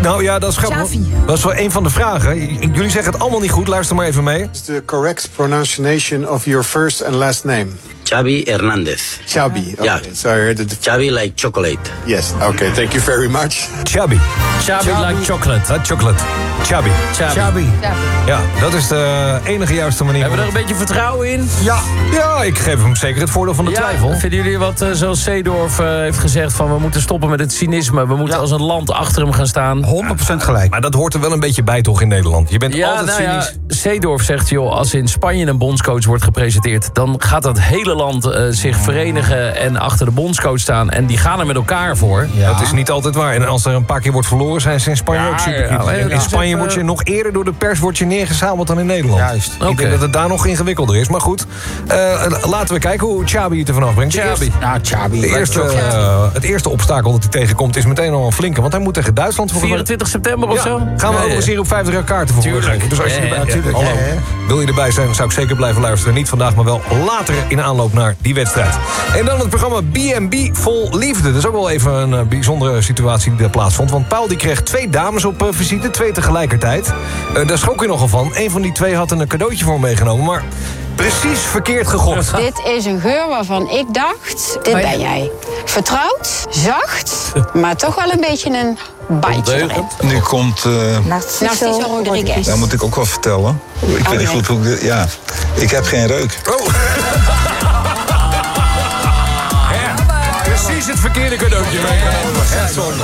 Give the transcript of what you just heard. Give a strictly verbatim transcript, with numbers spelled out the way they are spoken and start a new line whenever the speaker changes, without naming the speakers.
Nou ja, dat is grappig. Dat is wel een van de vragen. Jullie zeggen het allemaal niet goed, luister maar even mee.
Is the correct pronunciation of your first and last name?
Xavi Hernandez.
Xabi. Okay.
Yeah.
So I heard it.
Xavi like chocolate.
Yes. Okay. Thank you very much.
Xabi.
Xabi like chocolate.
Uh, chocolate. Xabi.
Xabi.
Ja, dat is de enige juiste manier.
Hebben we er een beetje vertrouwen in?
Ja. Ja, ik geef hem zeker het voordeel van de
ja,
twijfel.
Vinden jullie wat, uh, zoals Seedorf uh, heeft gezegd... van we moeten stoppen met het cynisme. We moeten ja. als een land achter hem gaan staan.
honderd procent gelijk. Maar dat hoort er wel een beetje bij toch in Nederland? Je bent
ja,
altijd
nou
cynisch.
Ja, Seedorf zegt, joh, als in Spanje een bondscoach wordt gepresenteerd... dan gaat dat hele land uh, zich verenigen en achter de bondscoach staan. En die gaan er met elkaar voor.
Ja. Dat is niet altijd waar. En als er een paar keer wordt verloren, zijn ze in Spanje ja, ook super. Ja, in, in Spanje even... word je nog eerder door de pers wordt je neergezameld dan in Nederland.
Juist.
Okay. Ik denk dat het daar nog ingewikkelder is. Maar goed, uh, laten we kijken hoe Xabi het er vanaf brengt.
Xabi.
Nou, Xabi.
De eerste, uh, het eerste obstakel dat hij tegenkomt is meteen al een flinke. Want hij moet tegen Duitsland... voor
vierentwintig september of
ja.
zo?
Gaan we ook eens hier op vijftig jaar kaarten voor
Tuurlijk.
Dus als je
ja,
erbij,
ja,
ja, hallo, wil je erbij zijn, zou ik zeker blijven luisteren. Niet vandaag, maar wel later in aanloop naar die wedstrijd. En dan het programma B en B Vol Liefde. Dat is ook wel even een uh, bijzondere situatie die daar plaatsvond. Want Paul die kreeg twee dames op uh, visite, twee tegelijkertijd. Uh, daar schrok je nogal van. Een van die twee had een cadeautje voor hem meegenomen, maar precies verkeerd gegokt.
Dit is een geur waarvan ik dacht, dit ben jij. Vertrouwd, zacht, maar toch wel een beetje een bite erin.
Nu komt... Uh,
Narciso Rodriguez.
Dat moet ik ook wel vertellen. Ik weet
oh,
niet goed hoe ik... Ja, ik heb geen reuk.
Oh. Precies het verkeerde cadeautje meegenomen.